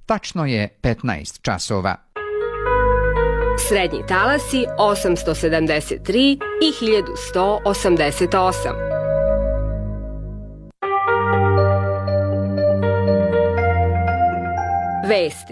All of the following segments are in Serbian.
Tačno je 15 časova. Srednji talasi 873 i 1188. Vesti.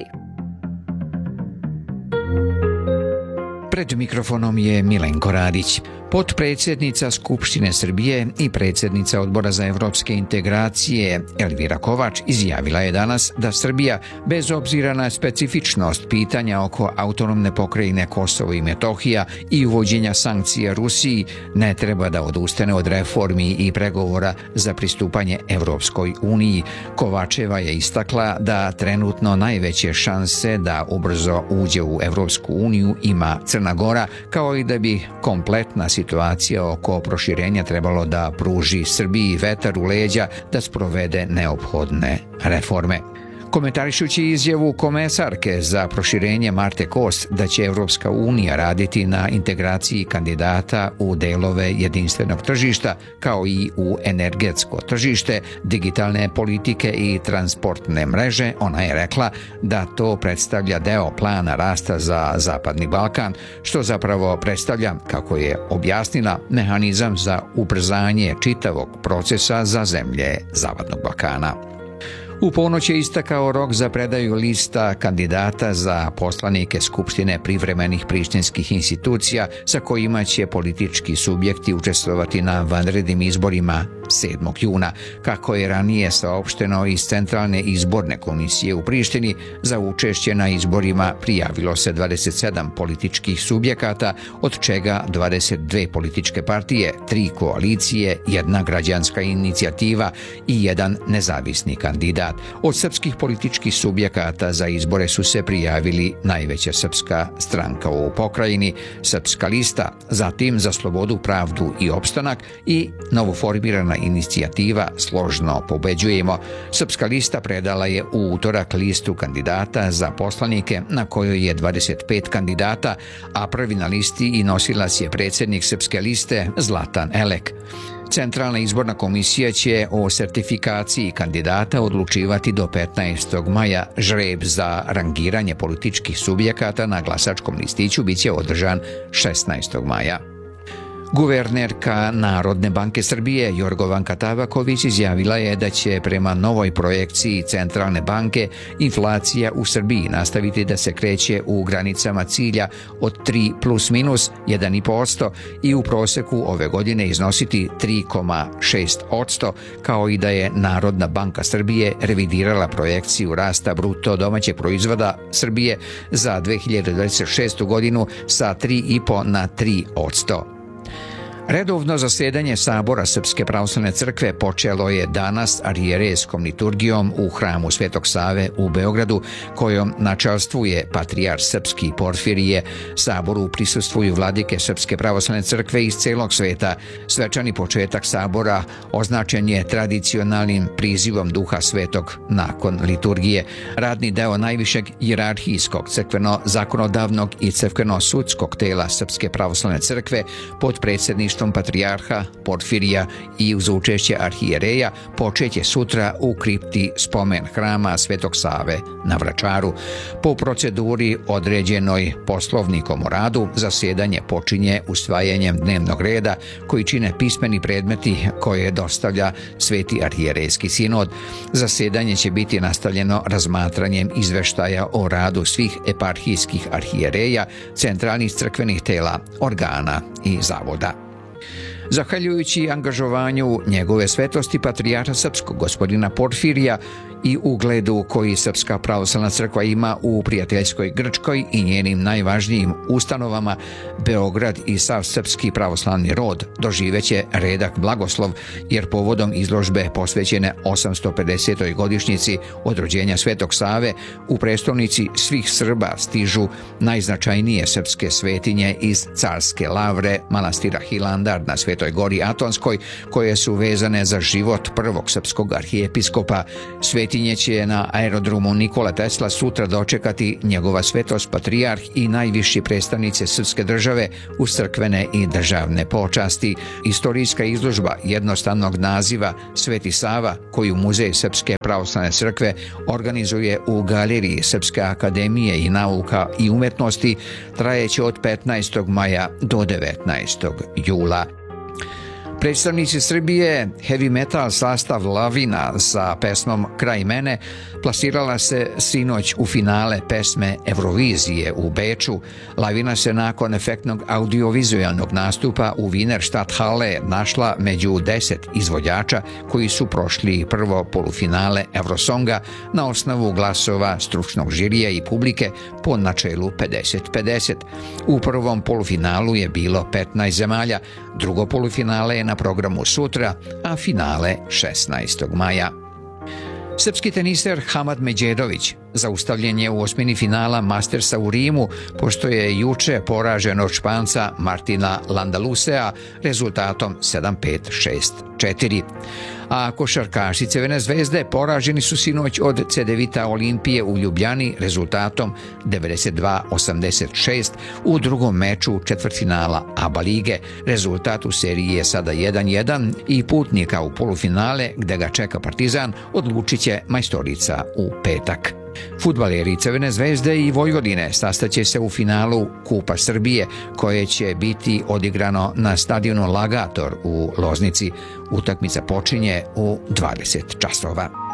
Pred mikrofonom je Milenko Radić. Potpredsjednica Skupštine Srbije i predsjednica Odbora za evropske integracije Elvira Kovač izjavila je danas da Srbija, bez obzira na specifičnost pitanja oko autonomne pokrajine Kosovo i Metohija i uvođenja sankcija Rusiji, ne treba da odustane od reformi i pregovora za pristupanje Evropskoj uniji. Kovačeva je istakla da trenutno najveće šanse da ubrzo uđe u Evropsku uniju ima Crna Gora, kao i da bi kompletna situacija oko proširenja trebalo da pruži Srbiji vetar u leđa da sprovede neophodne reforme. Komentarišući izjavu komesarke za proširenje Marte Kos da će Evropska unija raditi na integraciji kandidata u delove jedinstvenog tržišta, kao i u energetsko tržište, digitalne politike i transportne mreže, ona je rekla da to predstavlja deo plana rasta za Zapadni Balkan, što zapravo predstavlja, kako je objasnila, mehanizam za ubrzanje čitavog procesa za zemlje Zapadnog Balkana. U ponoć je istakao rok za predaju lista kandidata za poslanike Skupštine privremenih prištinskih institucija sa kojima će politički subjekti učestvovati na vanrednim izborima 7. juna. Kako je ranije saopšteno iz Centralne izborne komisije u Prištini, za učešće na izborima prijavilo se 27 političkih subjekata, od čega 22 političke partije, 3 koalicije, 1 građanska inicijativa i 1 nezavisni kandidat. Od srpskih političkih subjekata za izbore su se prijavili najveća srpska stranka u pokrajini, Srpska lista, zatim Za slobodu, pravdu i opstanak i novoformirana inicijativa Složno pobeđujemo. Srpska lista predala je u utorak listu kandidata za poslanike na kojoj je 25 kandidata, a prvi na listi i nosilac je predsjednik Srpske liste Zlatan Elek. Centralna izborna komisija će o sertifikaciji kandidata odlučivati do 15. maja. Žreb za rangiranje političkih subjekata na glasačkom listiću biće održan 16. maja. Guvernerka Narodne banke Srbije Jorgovanka Tabaković izjavila je da će prema novoj projekciji Centralne banke inflacija u Srbiji nastaviti da se kreće u granicama cilja od 3 plus minus 1,5% i u proseku ove godine iznositi 3,6%, kao i da je Narodna banka Srbije revidirala projekciju rasta bruto domaćeg proizvoda Srbije za 2026. godinu sa 3,5 na 3%. Redovno zasedanje Sabora Srpske pravoslavne crkve počelo je danas arijerejskom liturgijom u hramu Svetog Save u Beogradu, kojom načelstvuje patrijarh srpski Porfirije. Saboru prisustvuju vladike Srpske pravoslavne crkve iz celog sveta. Svečani početak sabora označen je tradicionalnim prizivom Duha Svetog nakon liturgije. Radni deo najvišeg hijerarhijskog, crkveno-zakonodavnog i crkveno-sudskog tela Srpske pravoslavne crkve pod predsjedništvom patrijarha Porfirija i uz učešće arhijereja počeće sutra u kripti spomen hrama Svetog Save na Vračaru. Po proceduri određenoj Poslovnikom o radu, zasedanje počinje usvajanjem dnevnog reda koji čine pismeni predmeti koje dostavlja Sveti arhijerejski sinod. Zasedanje će biti nastavljeno razmatranjem izveštaja o radu svih eparhijskih arhijereja, centralnih crkvenih tela, organa i zavoda. Zahvaljujući angažovanju njegove svetosti patrijarha srpskog gospodina Porfirija i ugledu koji Srpska pravoslavna crkva ima u prijateljskoj Grčkoj i njenim najvažnijim ustanovama, Beograd i sav srpski pravoslavni rod doživeće redak blagoslov, jer povodom izložbe posvećene 850. godišnjici od rođenja Svetog Save u prestolnici svih Srba stižu najznačajnije srpske svetinje iz carske lavre manastira Hilandar na Svetoj gori Atonskoj, koje su vezane za život prvog srpskog arhijepiskopa. Sveti Svetinje će na aerodromu Nikola Tesla sutra dočekati njegova svetost patrijarh i najviši predstavnici srpske države uz crkvene i državne počasti. Istorijska izložba jednostavnog naziva Sveti Sava, koju Muzej Srpske pravoslavne crkve organizuje u Galeriji Srpske akademije i nauka i umetnosti, trajeće od 15. maja do 19. jula. Predstavnici Srbije, heavy metal sastav Lavina sa pesmom Kraj mene plasirala se sinoć u finale pesme Eurovizije u Beču. Lavina se nakon efektnog audiovizualnog nastupa u Wiener Stadthalle našla među 10 izvođača koji su prošli prvo polufinale Eurosonga na osnovu glasova stručnog žirija i publike po načelu 50-50. U prvom polufinalu je bilo 15 zemalja, drugo polufinale je na programu sutra, a finale 16. maja. Srpski teniser Hamad Međedović zaustavljen je u osmini finala Mastersa u Rimu, pošto je juče poražen od Španca Martina Landalusea rezultatom 7-5-6-4. A košarkaši Crvene zvezde poraženi su sinoć od Cedevita Olimpije u Ljubljani rezultatom 92-86 u drugom meču četvrtfinala ABA lige. Rezultat u seriji je sada 1-1 i putnika u polufinale, gde ga čeka Partizan, odlučit će majstorica u petak. Fudbaleri Crvene zvezde i Vojvodine sastaće se u finalu Kupa Srbije, koje će biti odigrano na stadionu Lagator u Loznici. Utakmica počinje u 20 časova.